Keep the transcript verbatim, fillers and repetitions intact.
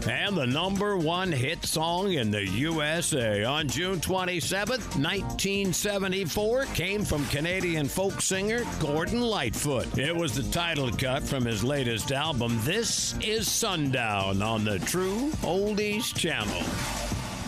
and the number one hit song in the U S A on June twenty-seventh, nineteen seventy-four, came from Canadian folk singer Gordon Lightfoot. It was the title cut from his latest album, This Is Sundown, on the True Oldies Channel.